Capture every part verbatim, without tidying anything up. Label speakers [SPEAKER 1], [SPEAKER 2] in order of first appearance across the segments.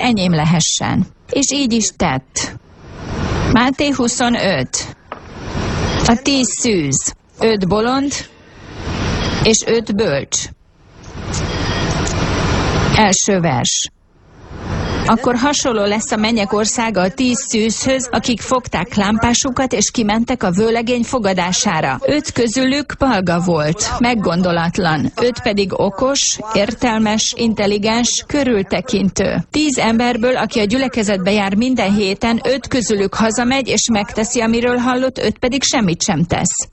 [SPEAKER 1] enyém lehessen. És így is tett. Máté huszonöt. A tíz szűz, öt bolond és öt bölcs. Első vers. Akkor hasonló lesz a mennyek országa a tíz szűzhöz, akik fogták lámpásukat és kimentek a vőlegény fogadására. Öt közülük balga volt, meggondolatlan, öt pedig okos, értelmes, intelligens, körültekintő. Tíz emberből, aki a gyülekezetbe jár minden héten, öt közülük hazamegy és megteszi, amiről hallott, öt pedig semmit sem tesz.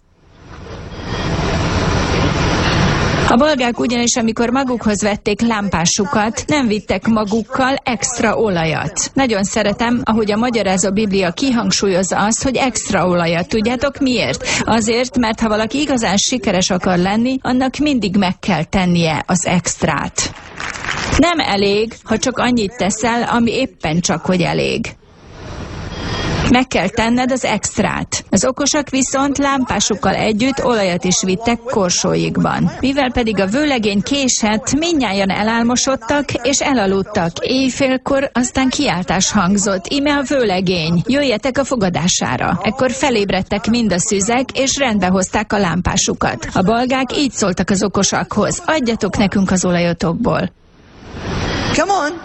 [SPEAKER 1] A balgák ugyanis, amikor magukhoz vették lámpásukat, nem vittek magukkal extra olajat. Nagyon szeretem, ahogy a Magyarázó Biblia kihangsúlyozza azt, hogy extra olajat. Tudjátok miért? Azért, mert ha valaki igazán sikeres akar lenni, annak mindig meg kell tennie az extrát. Nem elég, ha csak annyit teszel, ami éppen csak, hogy elég. Meg kell tenned az extrát. Az okosak viszont lámpásukkal együtt olajat is vittek korsóikban. Mivel pedig a vőlegény késett, mindnyájan elálmosodtak és elaludtak. Éjfélkor aztán kiáltás hangzott: íme a vőlegény, jöjjetek a fogadására. Ekkor felébredtek mind a szüzek, és rendbe hozták a lámpásukat. A balgák így szóltak az okosakhoz: adjatok nekünk az olajotokból.
[SPEAKER 2] Come on!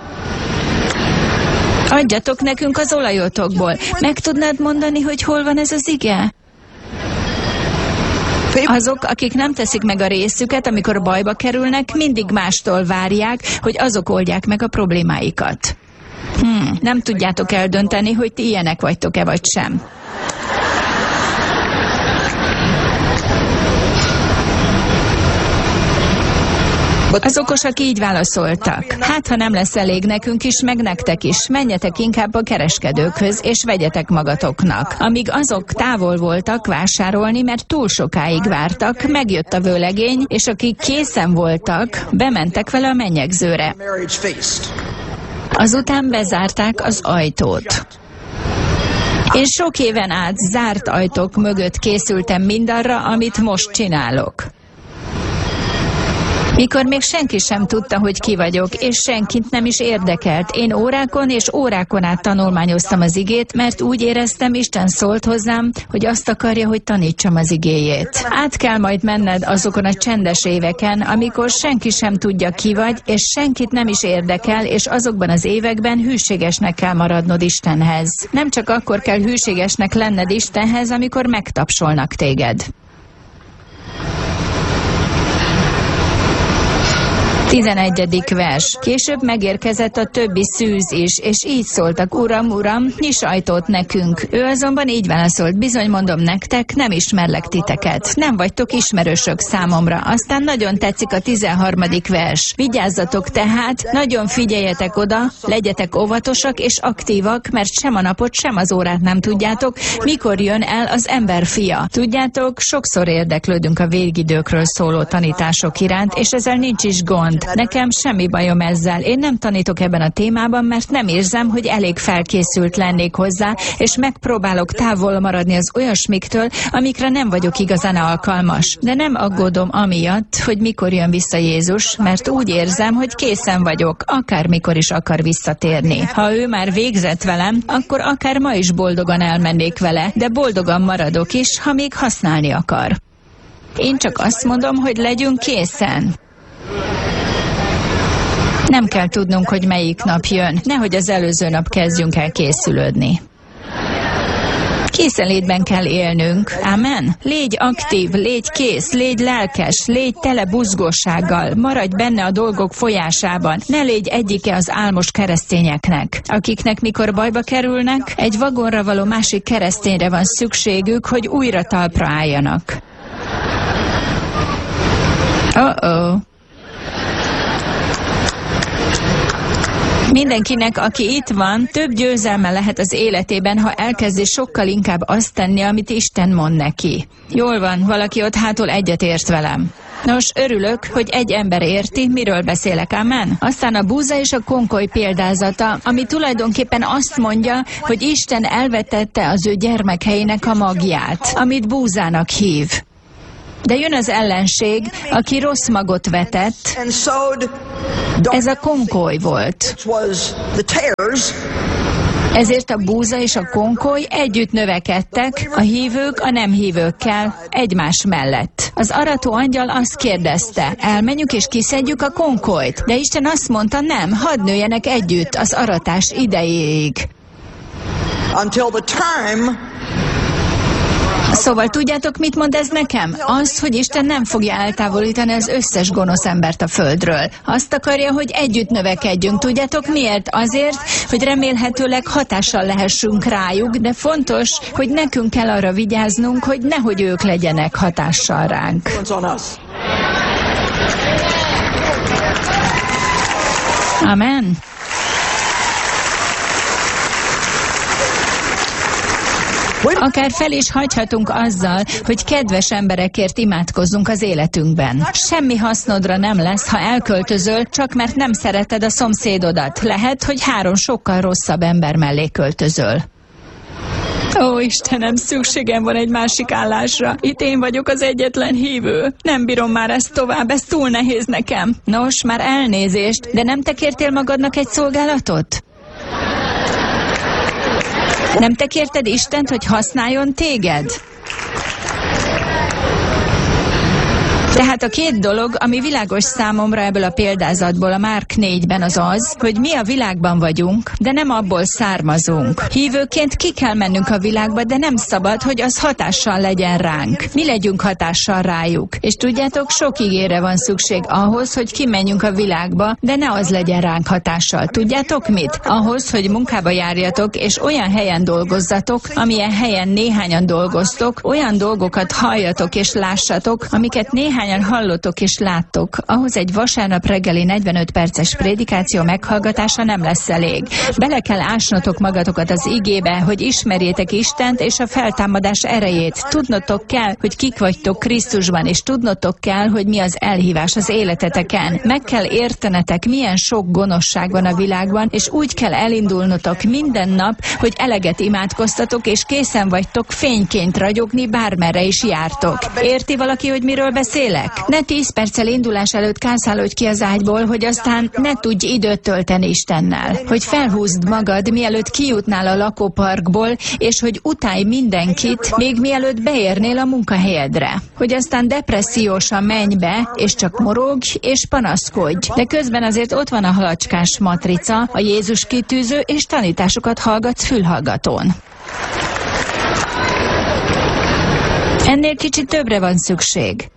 [SPEAKER 1] Adjatok nekünk az olajotokból. Meg tudnád mondani, hogy hol van ez az ige? Azok, akik nem teszik meg a részüket, amikor bajba kerülnek, mindig mástól várják, hogy azok oldják meg a problémáikat. Hmm, nem tudjátok eldönteni, hogy ti ilyenek vagytok-e vagy sem. Az okosak így válaszoltak: hát, ha nem lesz elég nekünk is, meg nektek is, menjetek inkább a kereskedőkhöz, és vegyetek magatoknak. Amíg azok távol voltak vásárolni, mert túl sokáig vártak, megjött a vőlegény, és akik készen voltak, bementek vele a mennyegzőre. Azután bezárták az ajtót. Én sok éven át zárt ajtók mögött készültem mindarra, amit most csinálok. Mikor még senki sem tudta, hogy ki vagyok, és senkit nem is érdekelt. Én órákon és órákon át tanulmányoztam az igét, mert úgy éreztem, Isten szólt hozzám, hogy azt akarja, hogy tanítsam az igéjét. Át kell majd menned azokon a csendes éveken, amikor senki sem tudja, ki vagy, és senkit nem is érdekel, és azokban az években hűségesnek kell maradnod Istenhez. Nem csak akkor kell hűségesnek lenned Istenhez, amikor megtapsolnak téged. tizenegyedik vers. Később megérkezett a többi szűz is, és így szóltak: Uram, Uram, nyiss ajtót nekünk. Ő azonban így válaszolt: bizony mondom nektek, nem ismerlek titeket. Nem vagytok ismerősök számomra. Aztán nagyon tetszik a tizenharmadik vers. Vigyázzatok tehát, nagyon figyeljetek oda, legyetek óvatosak és aktívak, mert sem a napot, sem az órát nem tudjátok, mikor jön el az ember fia. Tudjátok, sokszor érdeklődünk a végidőkről szóló tanítások iránt, és ezzel nincs is gond. Nekem semmi bajom ezzel. Én nem tanítok ebben a témában, mert nem érzem, hogy elég felkészült lennék hozzá, és megpróbálok távol maradni az olyasmiktől, amikre nem vagyok igazán alkalmas. De nem aggódom amiatt, hogy mikor jön vissza Jézus, mert úgy érzem, hogy készen vagyok, akármikor is akar visszatérni. Ha ő már végzett velem, akkor akár ma is boldogan elmennék vele, de boldogan maradok is, ha még használni akar. Én csak azt mondom, hogy legyünk készen. Nem kell tudnunk, hogy melyik nap jön, nehogy az előző nap kezdjünk el készülődni. Készenlétben kell élnünk. Amen? Légy aktív, légy kész, légy lelkes, légy tele buzgósággal, maradj benne a dolgok folyásában, ne légy egyike az álmos keresztényeknek, akiknek mikor bajba kerülnek, egy vagonra való másik keresztényre van szükségük, hogy újra talpra álljanak. Oh-oh. Mindenkinek, aki itt van, több győzelme lehet az életében, ha elkezdi sokkal inkább azt tenni, amit Isten mond neki. Jól van, valaki ott hátul egyetért velem. Nos, örülök, hogy egy ember érti, miről beszélek, amen? Aztán a búza és a konkoly példázata, ami tulajdonképpen azt mondja, hogy Isten elvetette az ő gyermekeinek a magját, amit búzának hív. De jön az ellenség, aki rossz magot vetett. Ez a konkoly volt. Ezért a búza és a konkoly együtt növekedtek, a hívők a nem hívőkkel, egymás mellett. Az arató angyal azt kérdezte, elmenjünk és kiszedjük a konkolyt. De Isten azt mondta, nem, hadd nőjenek együtt az aratás idejéig.
[SPEAKER 2] Until the time.
[SPEAKER 1] Szóval tudjátok, mit mond ez nekem? Az, hogy Isten nem fogja eltávolítani az összes gonosz embert a földről. Azt akarja, hogy együtt növekedjünk. Tudjátok miért? Azért, hogy remélhetőleg hatással lehessünk rájuk, de fontos, hogy nekünk kell arra vigyáznunk, hogy nehogy ők legyenek hatással ránk. Amen. Akár fel is hagyhatunk azzal, hogy kedves emberekért imádkozzunk az életünkben. Semmi hasznodra nem lesz, ha elköltözöl, csak mert nem szereted a szomszédodat. Lehet, hogy három sokkal rosszabb ember mellé költözöl. Ó, Istenem, szükségem van egy másik állásra. Itt én vagyok az egyetlen hívő. Nem bírom már ezt tovább, ez túl nehéz nekem. Nos, már elnézést, de nem te kértél magadnak egy szolgálatot? Nem te kérted Istent, hogy használjon téged? Tehát a két dolog, ami világos számomra ebből a példázatból a Márk négyben az az, hogy mi a világban vagyunk, de nem abból származunk. Hívőként ki kell mennünk a világba, de nem szabad, hogy az hatással legyen ránk. Mi legyünk hatással rájuk. És tudjátok, sok igére van szükség ahhoz, hogy kimenjünk a világba, de ne az legyen ránk hatással. Tudjátok mit? Ahhoz, hogy munkába járjatok, és olyan helyen dolgozzatok, amilyen helyen néhányan dolgoztok, olyan dolgokat halljatok és lássatok, amiket néhány hallottok és láttok, ahhoz egy vasárnap reggeli negyvenöt perces prédikáció meghallgatása nem lesz elég. Bele kell ásnotok magatokat az igébe, hogy ismerjétek Istent és a feltámadás erejét. Tudnotok kell, hogy kik vagytok Krisztusban, és tudnotok kell, hogy mi az elhívás az életeteken. Meg kell értenetek, milyen sok gonoszság van a világban, és úgy kell elindulnotok minden nap, hogy eleget imádkoztatok, és készen vagytok fényként ragyogni, bármerre is jártok. Érti valaki, hogy miről beszélek? Ne tíz perccel indulás előtt kászálódj ki az ágyból, hogy aztán ne tudj időt tölteni Istennel. Hogy felhúzd magad, mielőtt kijutnál a lakóparkból, és hogy utálj mindenkit, még mielőtt beérnél a munkahelyedre. Hogy aztán depressziósan menj be, és csak morogj, és panaszkodj. De közben azért ott van a halacskás matrica, a Jézus kitűző, és tanításokat hallgatsz fülhallgatón. Ennél kicsit többre van szükség.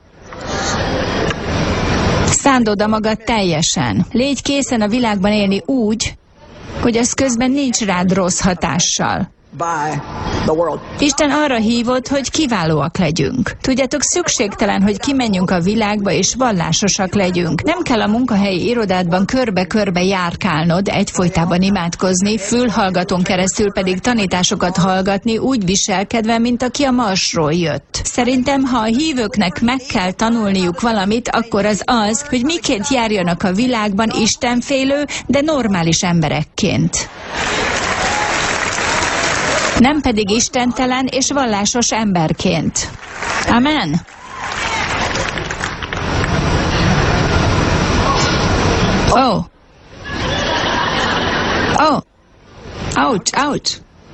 [SPEAKER 1] Szánd oda magad teljesen. Légy készen a világban élni úgy, hogy az közben nincs rád rossz hatással. Isten arra hívott, hogy kiválóak legyünk. Tudjátok, szükségtelen, hogy kimenjünk a világba és vallásosak legyünk. Nem kell a munkahelyi irodádban körbe-körbe járkálnod, egyfolytában imádkozni, fülhallgatón keresztül pedig tanításokat hallgatni, úgy viselkedve, mint aki a Marsról jött. Szerintem, ha a hívőknek meg kell tanulniuk valamit, akkor az az, hogy miként járjanak a világban istenfélő, de normális emberekként. Nem pedig istentelen és vallásos emberként. Amen. Ó. Oh. Ó. Oh. Ouch, ouch.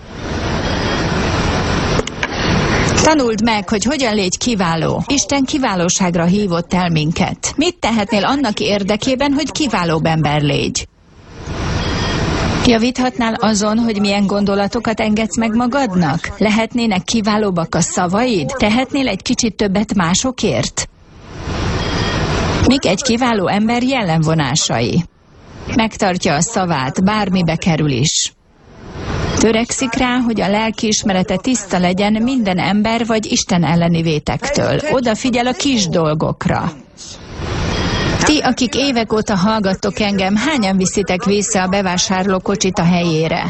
[SPEAKER 1] Tanuld meg, hogy hogyan légy kiváló. Isten kiválóságra hívott el minket. Mit tehetnél annak érdekében, hogy kiválóbb ember légy? Javíthatnál azon, hogy milyen gondolatokat engedsz meg magadnak? Lehetnének kiválóbbak a szavaid? Tehetnél egy kicsit többet másokért? Mik egy kiváló ember jellemvonásai? Megtartja a szavát, bármibe kerül is. Törekszik rá, hogy a lelkiismerete tiszta legyen minden ember vagy Isten elleni vétektől. Odafigyel a kis dolgokra. Ti, akik évek óta hallgattok engem, hányan viszitek vissza a bevásárlókocsit a helyére?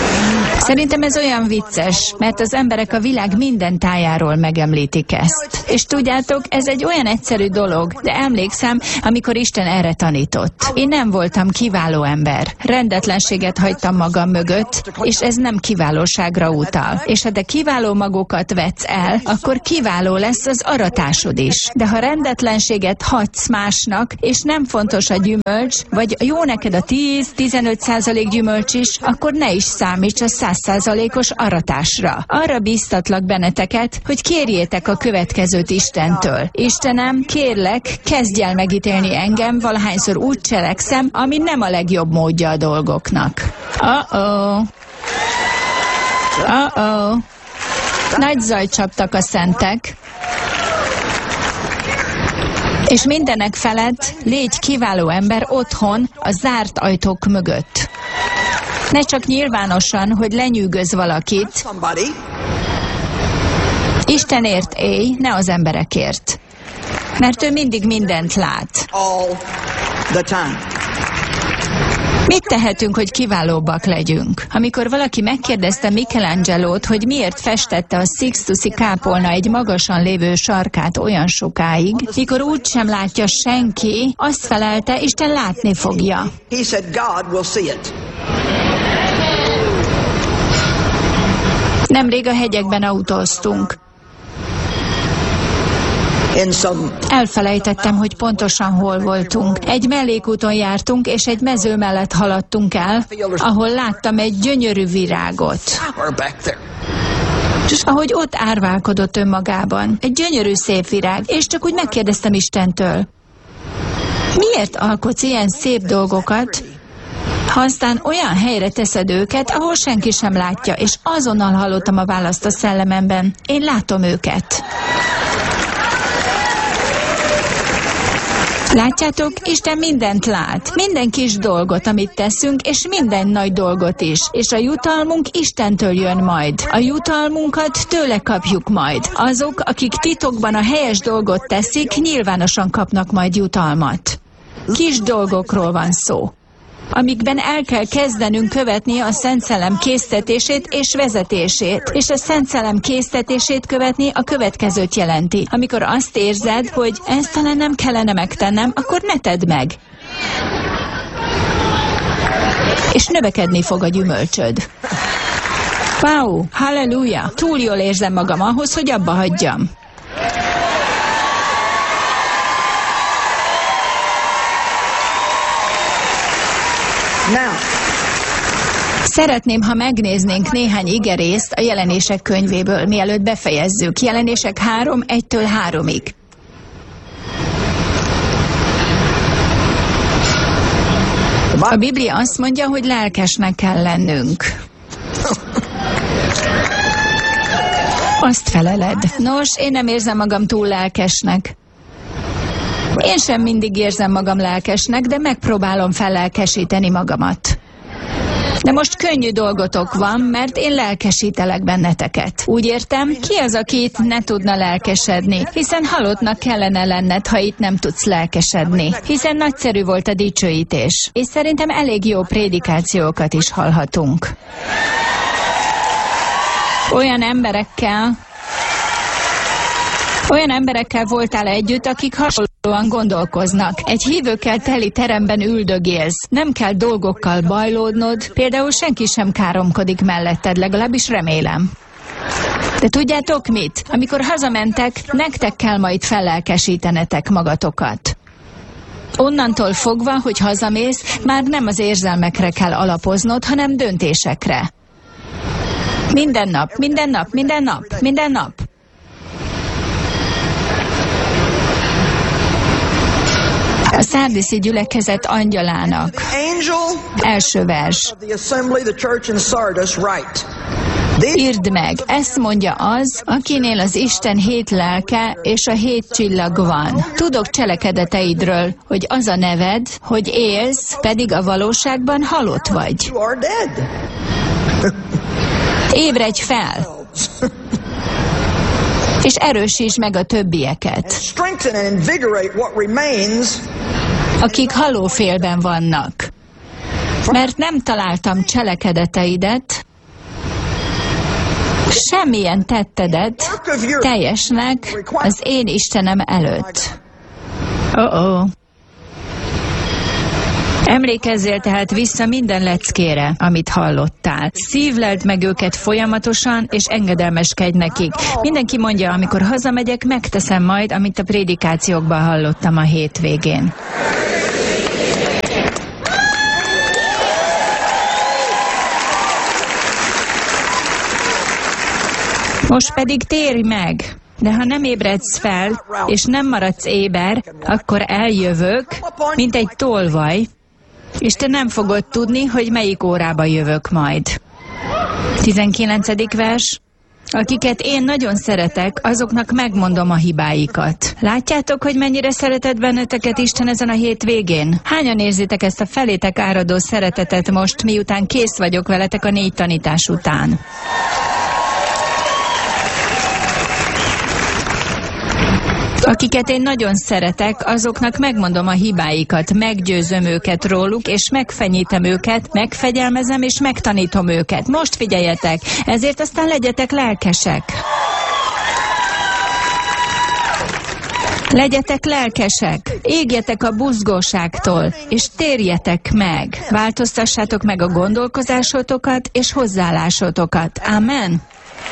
[SPEAKER 1] Szerintem ez olyan vicces, mert az emberek a világ minden tájáról megemlítik ezt. És tudjátok, ez egy olyan egyszerű dolog, de emlékszem, amikor Isten erre tanított. Én nem voltam kiváló ember. Rendetlenséget hagytam magam mögött, és ez nem kiválóságra utal. És ha te kiváló magokat vetsz el, akkor kiváló lesz az aratásod is. De ha rendetlenséget hagysz másnak, és nem fontos a gyümölcs, vagy jó neked a tíz-tizenöt százalék gyümölcs is, akkor ne is számíts a száz százalékos aratásra. Arra bíztatlak benneteket, hogy kérjétek a következőt Istentől. Istenem, kérlek, kezdj el megítélni engem, valahányszor úgy cselekszem, ami nem a legjobb módja a dolgoknak. Uh-oh. Uh-oh. Nagy zajt csaptak a szentek. És mindenek felett légy kiváló ember otthon, a zárt ajtók mögött. Ne csak nyilvánosan, hogy lenyűgöz valakit. Istenért élj, ne az emberekért. Mert ő mindig mindent lát. Mit tehetünk, hogy kiválóbbak legyünk? Amikor valaki megkérdezte Michelangelót, hogy miért festette a Sixtusi kápolna egy magasan lévő sarkát olyan sokáig, mikor úgy sem látja senki, azt felelte, Isten látni fogja. Nemrég a hegyekben autóztunk. Elfelejtettem, hogy pontosan hol voltunk. Egy mellékúton jártunk, és egy mező mellett haladtunk el, ahol láttam egy gyönyörű virágot. Ahogy ott árválkodott önmagában. Egy gyönyörű szép virág, és csak úgy megkérdeztem Istentől. Miért alkotsz ilyen szép dolgokat, ha aztán olyan helyre teszed őket, ahol senki sem látja, és azonnal hallottam a választ a szellememben. Én látom őket. Látjátok, Isten mindent lát, minden kis dolgot, amit teszünk, és minden nagy dolgot is. És a jutalmunk Istentől jön majd. A jutalmunkat tőle kapjuk majd. Azok, akik titokban a helyes dolgot teszik, nyilvánosan kapnak majd jutalmat. Kis dolgokról van szó, amikben el kell kezdenünk követni a Szent Szellem késztetését és vezetését. És a Szent Szellem késztetését követni a következőt jelenti. Amikor azt érzed, hogy ezt talán nem kellene megtennem, akkor ne tedd meg. És növekedni fog a gyümölcsöd. Wow, halleluja! Túl jól érzem magam ahhoz, hogy abba hagyjam.
[SPEAKER 2] Now.
[SPEAKER 1] Szeretném, ha megnéznénk néhány igerészt a Jelenések könyvéből, mielőtt befejezzük. Jelenések három, egytől háromig. A Biblia azt mondja, hogy lelkesnek kell lennünk. Azt feleled. Nos, én nem érzem magam túl lelkesnek. Én sem mindig érzem magam lelkesnek, de megpróbálom fellelkesíteni magamat. De most könnyű dolgotok van, mert én lelkesítelek benneteket. Úgy értem, ki az, aki itt ne tudna lelkesedni? Hiszen halottnak kellene lenned, ha itt nem tudsz lelkesedni. Hiszen nagyszerű volt a dicsőítés. És szerintem elég jó prédikációkat is hallhatunk. Olyan emberekkel, Olyan emberekkel voltál együtt, akik hasonlóan gondolkoznak. Egy hívőkkel teli teremben üldögélsz. Nem kell dolgokkal bajlódnod, például senki sem káromkodik melletted, legalábbis remélem. De tudjátok mit? Amikor hazamentek, nektek kell majd fellelkesítenetek magatokat. Onnantól fogva, hogy hazamész, már nem az érzelmekre kell alapoznod, hanem döntésekre. Minden nap, minden nap, minden nap, minden nap. A szárdiszi gyülekezet angyalának. Első vers. Írd meg, ezt mondja az, akinél az Isten hét lelke és a hét csillag van. Tudok cselekedeteidről, hogy az a neved, hogy élsz, pedig a valóságban halott vagy. Ébredj fel! És erősítsd meg a többieket, akik halófélben vannak. Mert nem találtam cselekedeteidet, semmilyen tettedet teljesnek az én Istenem előtt. Oh-oh. Emlékezzél tehát vissza minden leckére, amit hallottál. Szívleld meg őket folyamatosan, és engedelmeskedj nekik. Mindenki mondja, amikor hazamegyek, megteszem majd, amit a prédikációkban hallottam a hétvégén. Most pedig térj meg! De ha nem ébredsz fel, és nem maradsz éber, akkor eljövök, mint egy tolvaj, és te nem fogod tudni, hogy melyik órába jövök majd. tizenkilencedik vers. Akiket én nagyon szeretek, azoknak megmondom a hibáikat. Látjátok, hogy mennyire szeretett benneteket Isten ezen a hétvégén? Hányan érzitek ezt a felétek áradó szeretetet most, miután kész vagyok veletek a négy tanítás után? Akiket én nagyon szeretek, azoknak megmondom a hibáikat, meggyőzöm őket róluk, és megfenyítem őket, megfegyelmezem és megtanítom őket. Most figyeljetek, ezért aztán legyetek lelkesek. Legyetek lelkesek, égjetek a buzgóságtól, és térjetek meg. Változtassátok meg a gondolkozásotokat és hozzáállásotokat. Amen.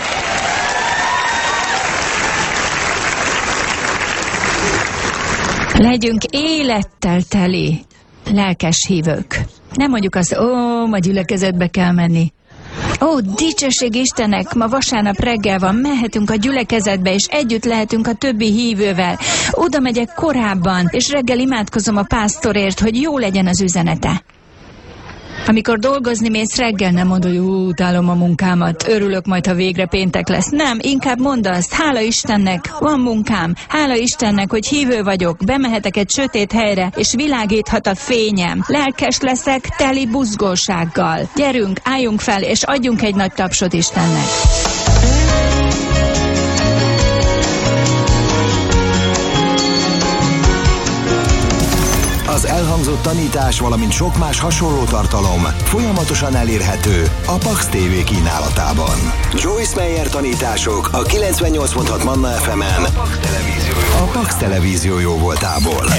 [SPEAKER 1] Legyünk élettel teli, lelkes hívők. Nem mondjuk azt, ó, ma gyülekezetbe kell menni. Ó, dicsőség Istennek, ma vasárnap reggel van, mehetünk a gyülekezetbe, és együtt lehetünk a többi hívővel. Oda megyek korábban, és reggel imádkozom a pásztorért, hogy jó legyen az üzenete. Amikor dolgozni mész, reggel nem mondod, hogy ú, utálom a munkámat, örülök majd, ha végre péntek lesz. Nem, inkább mondd azt, hála Istennek, van munkám, hála Istennek, hogy hívő vagyok, bemehetek egy sötét helyre, és világíthat a fényem. Lelkes leszek, teli buzgósággal. Gyerünk, álljunk fel, és adjunk egy nagy tapsot Istennek.
[SPEAKER 3] Az elhangzott tanítás, valamint sok más hasonló tartalom folyamatosan elérhető a Pax té vé kínálatában. Joyce Meyer tanítások a kilencvennyolc pont hat Manna ef emen a Pax televízió jó voltából.